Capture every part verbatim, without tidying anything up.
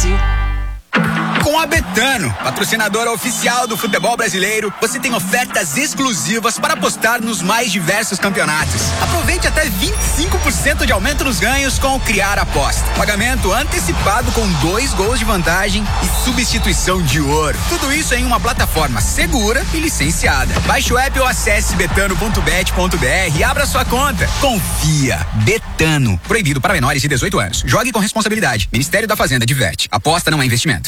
Brasil. Com a Betano, patrocinadora oficial do futebol brasileiro, você tem ofertas exclusivas para apostar nos mais diversos campeonatos. Aproveite até vinte e cinco por cento de aumento nos ganhos com o Criar Aposta. Pagamento antecipado com dois gols de vantagem e substituição de ouro. Tudo isso em uma plataforma segura e licenciada. Baixe o app ou acesse betano ponto bet ponto br e abra sua conta. Confia. Betano. Proibido para menores de dezoito anos. Jogue com responsabilidade. Ministério da Fazenda diverte. Aposta não é investimento.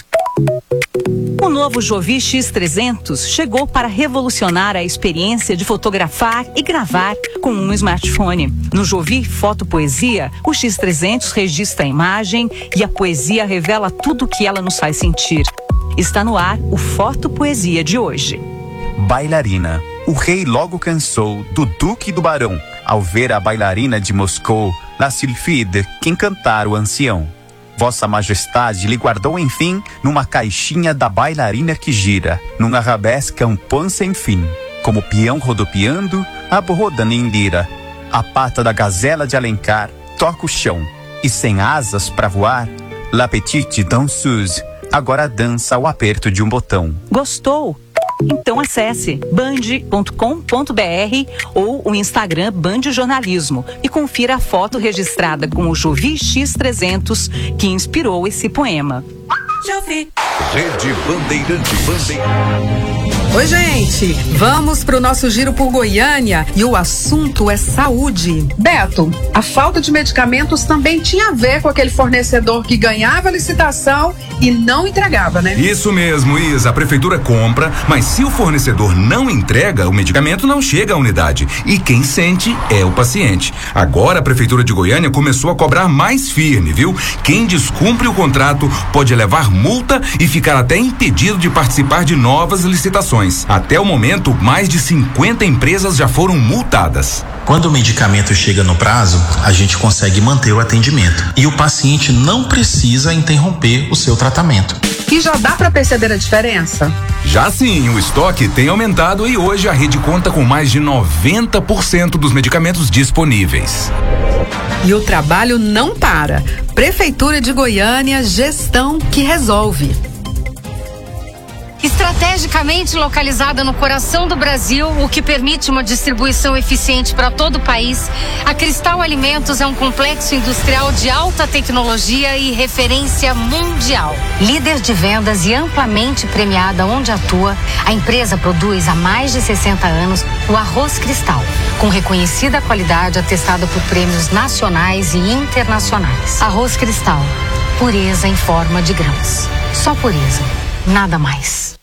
O novo Jovi X trezentos chegou para revolucionar a experiência de fotografar e gravar com um smartphone. No Jovi Foto Poesia, o X trezentos registra a imagem e a poesia revela tudo o que ela nos faz sentir. Está no ar o Foto Poesia de hoje. Bailarina. O rei logo cansou do Duque do Barão ao ver a bailarina de Moscou, La Sylphide, que encantar o ancião. Vossa Majestade lhe guardou, enfim, numa caixinha da bailarina que gira, num arabesque um pão sem fim. Como peão rodopiando, aborrodando em lira. A pata da gazela de Alencar toca o chão, e sem asas pra voar, La Petite Danseuse agora dança ao aperto de um botão. Gostou? Então acesse band ponto com ponto br ou o Instagram Band Jornalismo e confira a foto registrada com o Jovi X trezentos que inspirou esse poema. Jovi. Rede Bandeirantes. Bandeirantes. Oi, gente, vamos para o nosso giro por Goiânia e o assunto é saúde. Beto, a falta de medicamentos também tinha a ver com aquele fornecedor que ganhava a licitação e não entregava, né? Isso mesmo, Isa. A prefeitura compra, mas se o fornecedor não entrega, o medicamento não chega à unidade. E quem sente é o paciente. Agora a prefeitura de Goiânia começou a cobrar mais firme, viu? Quem descumpre o contrato pode levar multa e ficar até impedido de participar de novas licitações. Até o momento, mais de cinquenta empresas já foram multadas. Quando o medicamento chega no prazo, a gente consegue manter o atendimento e o paciente não precisa interromper o seu tratamento. E já dá para perceber a diferença? Já sim, o estoque tem aumentado e hoje a rede conta com mais de noventa por cento dos medicamentos disponíveis. E o trabalho não para. Prefeitura de Goiânia, gestão que resolve. Estrategicamente localizada no coração do Brasil, o que permite uma distribuição eficiente para todo o país, a Cristal Alimentos é um complexo industrial de alta tecnologia e referência mundial. Líder de vendas e amplamente premiada onde atua, a empresa produz há mais de sessenta anos o arroz Cristal, com reconhecida qualidade atestada por prêmios nacionais e internacionais. Arroz Cristal, pureza em forma de grãos. Só pureza, nada mais.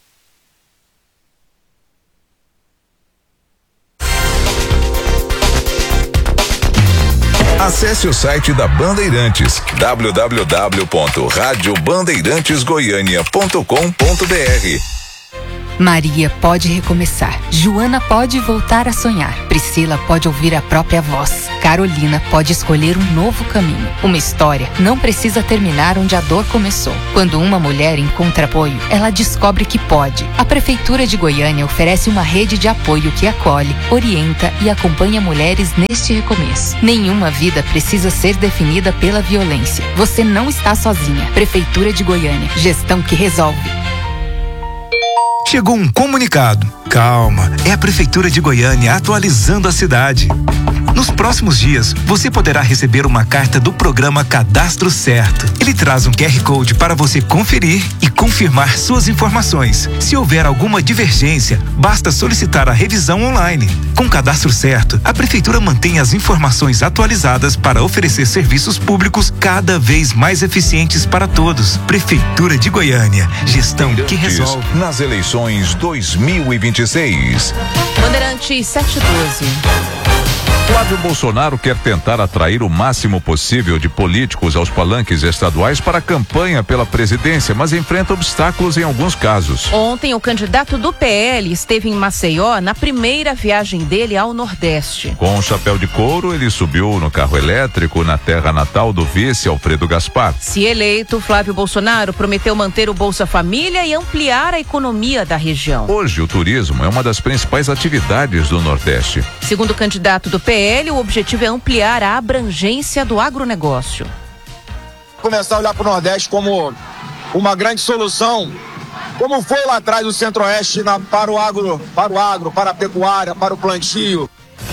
Acesse o site da Bandeirantes, w w w ponto rádio bandeirantes goiânia ponto com ponto b r. Maria pode recomeçar, Joana pode voltar a sonhar, Priscila pode ouvir a própria voz, Carolina pode escolher um novo caminho. Uma história não precisa terminar onde a dor começou. Quando uma mulher encontra apoio, ela descobre que pode. A Prefeitura de Goiânia oferece uma rede de apoio que acolhe, orienta e acompanha mulheres neste recomeço. Nenhuma vida precisa ser definida pela violência. Você não está sozinha. Prefeitura de Goiânia, gestão que resolve. Chegou um comunicado. Calma, é a Prefeitura de Goiânia atualizando a cidade. Nos próximos dias, você poderá receber uma carta do programa Cadastro Certo. Ele traz um Q R Code para você conferir e confirmar suas informações. Se houver alguma divergência, basta solicitar a revisão online. Com o Cadastro Certo, a Prefeitura mantém as informações atualizadas para oferecer serviços públicos cada vez mais eficientes para todos. Prefeitura de Goiânia, gestão que resolve. Nas eleições dois mil e vinte e seis. Bandeirantes sete doze. Flávio Bolsonaro quer tentar atrair o máximo possível de políticos aos palanques estaduais para a campanha pela presidência, mas enfrenta obstáculos em alguns casos. Ontem, o candidato do P L esteve em Maceió na primeira viagem dele ao Nordeste. Com um chapéu de couro, ele subiu no carro elétrico na terra natal do vice Alfredo Gaspar. Se eleito, Flávio Bolsonaro prometeu manter o Bolsa Família e ampliar a economia da região. Hoje, o turismo é uma das principais atividades do Nordeste. Segundo o candidato do P L, o objetivo é ampliar a abrangência do agronegócio. Começar a olhar para o Nordeste como uma grande solução, como foi lá atrás o Centro-Oeste na, para o agro, para o agro, para a pecuária, para o plantio.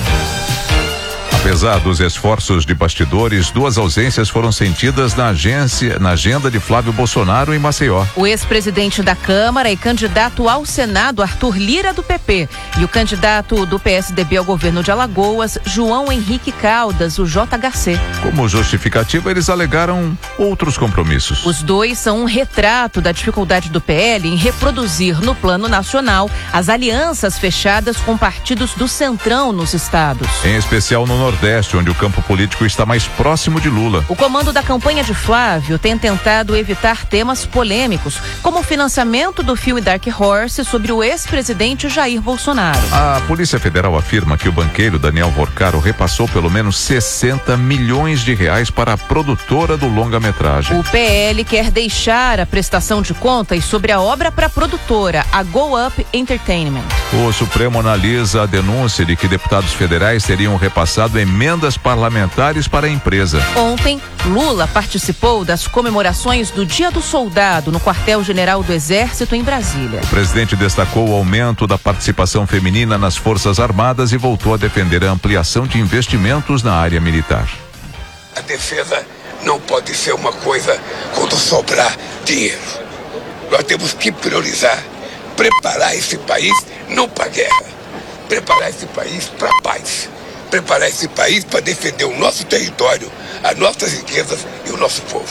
Apesar dos esforços de bastidores, duas ausências foram sentidas na agência, na agenda de Flávio Bolsonaro em Maceió. O ex-presidente da Câmara e candidato ao Senado, Arthur Lira, do P P, e o candidato do P S D B ao governo de Alagoas, João Henrique Caldas, o J H C. Como justificativa, eles alegaram outros compromissos. Os dois são um retrato da dificuldade do P L em reproduzir no plano nacional as alianças fechadas com partidos do Centrão nos estados. Em especial no Nordeste, onde o campo político está mais próximo de Lula. O comando da campanha de Flávio tem tentado evitar temas polêmicos, como o financiamento do filme Dark Horse sobre o ex-presidente Jair Bolsonaro. A Polícia Federal afirma que o banqueiro Daniel Vorcaro repassou pelo menos sessenta milhões de reais para a produtora do longa-metragem. O P L quer deixar a prestação de contas sobre a obra para a produtora, a Go Up Entertainment. O Supremo analisa a denúncia de que deputados federais teriam repassado emendas parlamentares para a empresa. Ontem, Lula participou das comemorações do Dia do Soldado no quartel-general do Exército em Brasília. O presidente destacou o aumento da participação feminina nas Forças Armadas e voltou a defender a ampliação de investimentos na área militar. A defesa não pode ser uma coisa quando sobrar dinheiro. Nós temos que priorizar, preparar esse país não para a guerra, preparar esse país para a paz. Preparar esse país para defender o nosso território, as nossas riquezas e o nosso povo.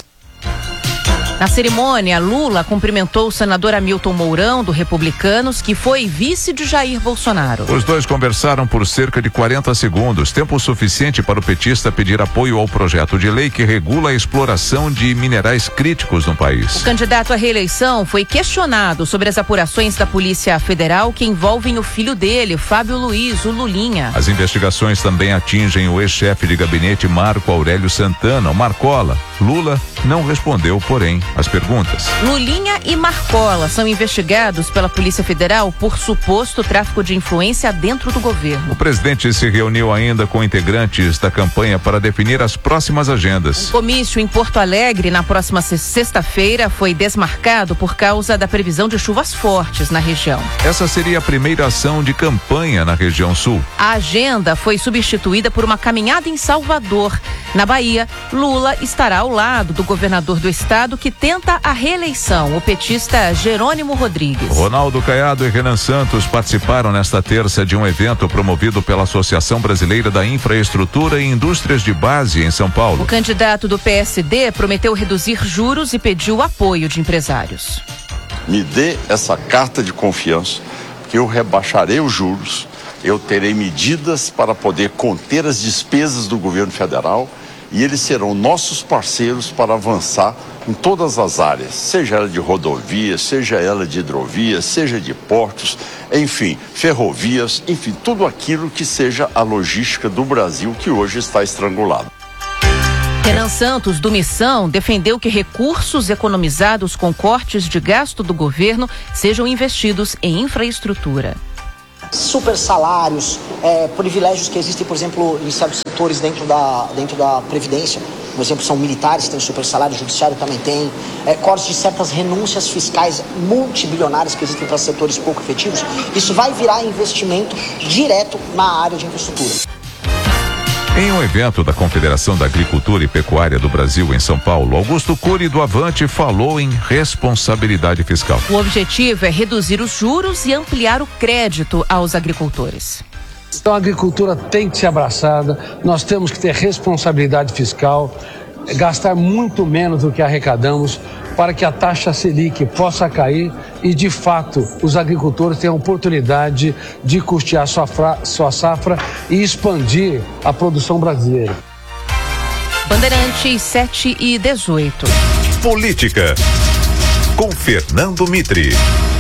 Na cerimônia, Lula cumprimentou o senador Hamilton Mourão, do Republicanos, que foi vice de Jair Bolsonaro. Os dois conversaram por cerca de quarenta segundos, tempo suficiente para o petista pedir apoio ao projeto de lei que regula a exploração de minerais críticos no país. O candidato à reeleição foi questionado sobre as apurações da Polícia Federal que envolvem o filho dele, Fábio Luiz, o Lulinha. As investigações também atingem o ex-chefe de gabinete Marco Aurélio Santana, o Marcola. Lula não respondeu, porém, as perguntas. Lulinha e Marcola são investigados pela Polícia Federal por suposto tráfico de influência dentro do governo. O presidente se reuniu ainda com integrantes da campanha para definir as próximas agendas. O comício em Porto Alegre na próxima sexta-feira foi desmarcado por causa da previsão de chuvas fortes na região. Essa seria a primeira ação de campanha na região sul. A agenda foi substituída por uma caminhada em Salvador. Na Bahia, Lula estará ao lado do governador do estado que tenta a reeleição, o petista Jerônimo Rodrigues. Ronaldo Caiado e Renan Santos participaram nesta terça de um evento promovido pela Associação Brasileira da Infraestrutura e Indústrias de Base em São Paulo. O candidato do P S D prometeu reduzir juros e pediu apoio de empresários. Me dê essa carta de confiança, que eu rebaixarei os juros, eu terei medidas para poder conter as despesas do governo federal e eles serão nossos parceiros para avançar em todas as áreas, seja ela de rodovias, seja ela de hidrovias, seja de portos, enfim, ferrovias, enfim, tudo aquilo que seja a logística do Brasil que hoje está estrangulado. Renan Santos, do Missão, defendeu que recursos economizados com cortes de gasto do governo sejam investidos em infraestrutura. Super salários, é, privilégios que existem, por exemplo, em certos setores dentro da, dentro da Previdência. Por exemplo, são militares que têm super salário, o judiciário também tem. É, cortes de certas renúncias fiscais multibilionárias que existem para setores pouco efetivos. Isso vai virar investimento direto na área de infraestrutura. Em um evento da Confederação da Agricultura e Pecuária do Brasil em São Paulo, Augusto Cury do Avante falou em responsabilidade fiscal. O objetivo é reduzir os juros e ampliar o crédito aos agricultores. Então a agricultura tem que ser abraçada, nós temos que ter responsabilidade fiscal, gastar muito menos do que arrecadamos para que a taxa Selic possa cair e, de fato, os agricultores tenham a oportunidade de custear sua, fra, sua safra e expandir a produção brasileira. Bandeirantes sete e dezoito. Política, com Fernando Mitre.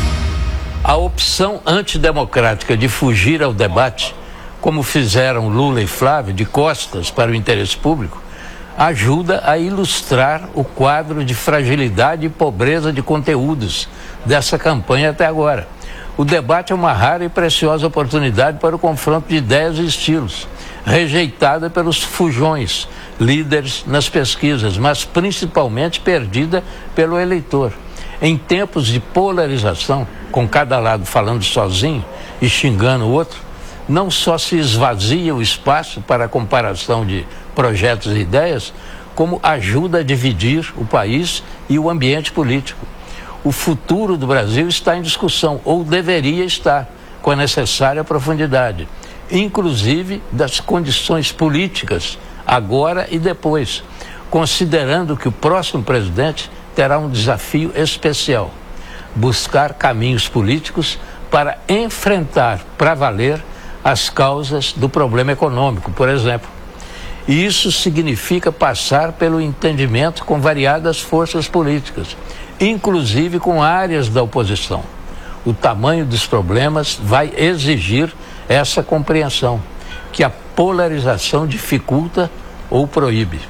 A opção antidemocrática de fugir ao debate, como fizeram Lula e Flávio, de costas para o interesse público, ajuda a ilustrar o quadro de fragilidade e pobreza de conteúdos dessa campanha até agora. O debate é uma rara e preciosa oportunidade para o confronto de ideias e estilos, rejeitada pelos fujões, líderes nas pesquisas, mas principalmente perdida pelo eleitor. Em tempos de polarização, com cada lado falando sozinho e xingando o outro, não só se esvazia o espaço para a comparação de projetos e ideias, como ajuda a dividir o país e o ambiente político. O futuro do Brasil está em discussão, ou deveria estar, com a necessária profundidade, inclusive das condições políticas, agora e depois, considerando que o próximo presidente terá um desafio especial: buscar caminhos políticos para enfrentar, para valer, as causas do problema econômico, por exemplo. E isso significa passar pelo entendimento com variadas forças políticas, inclusive com áreas da oposição. O tamanho dos problemas vai exigir essa compreensão, que a polarização dificulta ou proíbe.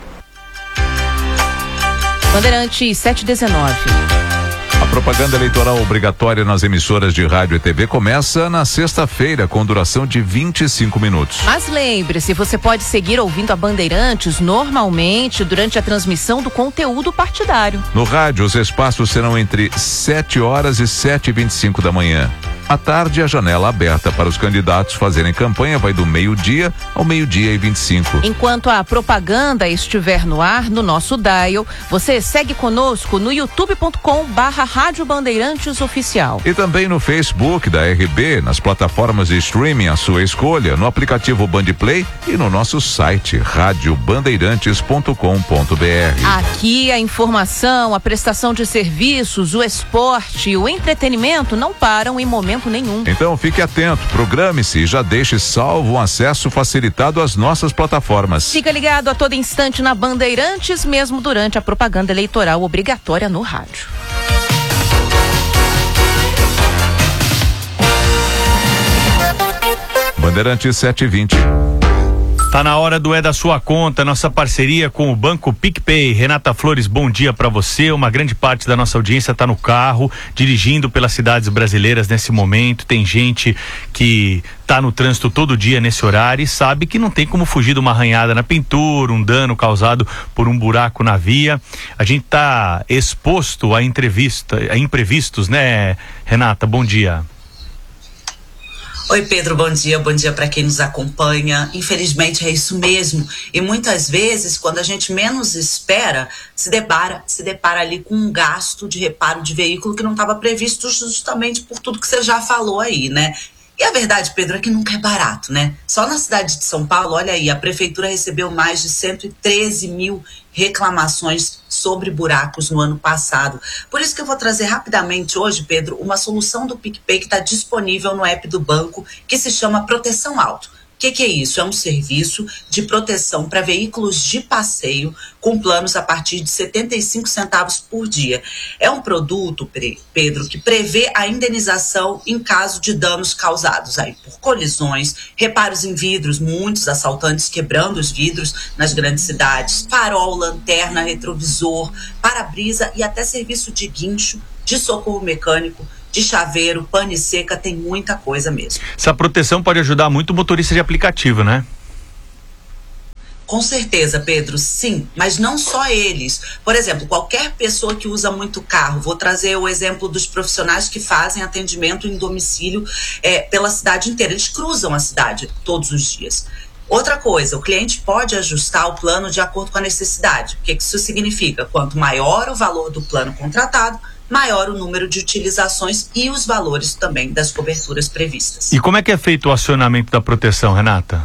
Bandeirantes sete e dezenove. A propaganda eleitoral obrigatória nas emissoras de rádio e T V começa na sexta-feira, com duração de vinte e cinco minutos. Mas lembre-se, você pode seguir ouvindo a Bandeirantes normalmente durante a transmissão do conteúdo partidário. No rádio, os espaços serão entre sete horas e sete e vinte e cinco da manhã. À tarde, a janela aberta para os candidatos fazerem campanha vai do meio-dia ao meio-dia e vinte e cinco. Enquanto a propaganda estiver no ar, no nosso dial, você segue conosco no youtube ponto com barra Rádio Bandeirantes Oficial. E também no Facebook da R B, nas plataformas de streaming à sua escolha, no aplicativo Bandplay e no nosso site rádio bandeirantes ponto com ponto br. Aqui a informação, a prestação de serviços, o esporte e o entretenimento não param em momento nenhum. Então fique atento, programe-se e já deixe salvo um acesso facilitado às nossas plataformas. Fica ligado a todo instante na Bandeirantes, mesmo durante a propaganda eleitoral obrigatória no rádio. Bandeirantes sete e vinte. Tá na hora do É da Sua Conta, nossa parceria com o Banco PicPay. Renata Flores, bom dia para você. Uma grande parte da nossa audiência tá no carro, dirigindo pelas cidades brasileiras nesse momento. Tem gente que tá no trânsito todo dia nesse horário e sabe que não tem como fugir de uma arranhada na pintura, um dano causado por um buraco na via. A gente tá exposto a entrevista, a imprevistos, né, Renata? Bom dia. Oi, Pedro, bom dia, bom dia para quem nos acompanha. Infelizmente é isso mesmo, e muitas vezes quando a gente menos espera, se depara, se depara ali com um gasto de reparo de veículo que não estava previsto, justamente por tudo que você já falou aí, né? E a verdade, Pedro, é que nunca é barato, né? Só na cidade de São Paulo, olha aí, a prefeitura recebeu mais de cento e treze mil reclamações sobre buracos no ano passado. Por isso que eu vou trazer rapidamente hoje, Pedro, uma solução do PicPay que está disponível no app do banco, que se chama Proteção Auto. O que, que é isso? É um serviço de proteção para veículos de passeio com planos a partir de setenta e cinco centavos por dia. É um produto, Pedro, que prevê a indenização em caso de danos causados aí por colisões, reparos em vidros, muitos assaltantes quebrando os vidros nas grandes cidades, farol, lanterna, retrovisor, para-brisa e até serviço de guincho, de socorro mecânico, de chaveiro, pane seca, tem muita coisa mesmo. Essa proteção pode ajudar muito o motorista de aplicativo, né? Com certeza, Pedro, sim, mas não só eles. Por exemplo, qualquer pessoa que usa muito carro, vou trazer o exemplo dos profissionais que fazem atendimento em domicílio é, pela cidade inteira. Eles cruzam a cidade todos os dias. Outra coisa, o cliente pode ajustar o plano de acordo com a necessidade. O que isso significa? Quanto maior o valor do plano contratado, maior o número de utilizações e os valores também das coberturas previstas. E como é que é feito o acionamento da proteção, Renata?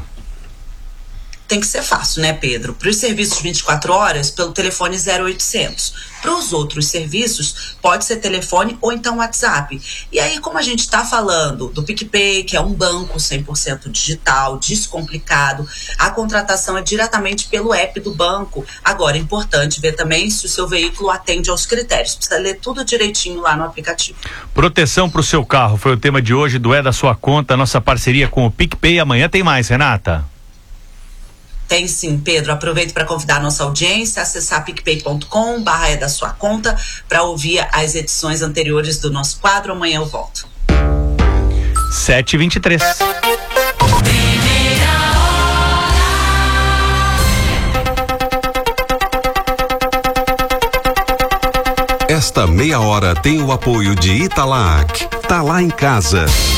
Tem que ser fácil, né, Pedro? Para os serviços vinte e quatro horas, pelo telefone zero oitocentos. Para os outros serviços, pode ser telefone ou então WhatsApp. E aí, como a gente está falando do PicPay, que é um banco cem por cento digital, descomplicado, a contratação é diretamente pelo app do banco. Agora, é importante ver também se o seu veículo atende aos critérios. Precisa ler tudo direitinho lá no aplicativo. Proteção para o seu carro foi o tema de hoje do É da Sua Conta, nossa parceria com o PicPay. Amanhã tem mais, Renata. Tem sim, Pedro. Aproveito para convidar a nossa audiência a acessar picpay ponto com barra é da sua conta para ouvir as edições anteriores do nosso quadro. Amanhã eu volto. sete e vinte e três. Esta meia hora tem o apoio de Italac. Tá lá em casa.